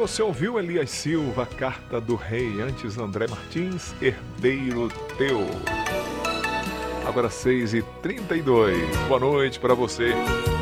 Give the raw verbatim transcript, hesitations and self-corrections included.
você ouviu Elias Silva, Carta do Rei, antes André Martins, Herdeiro Teu. Agora seis e trinta e dois. Boa noite para você.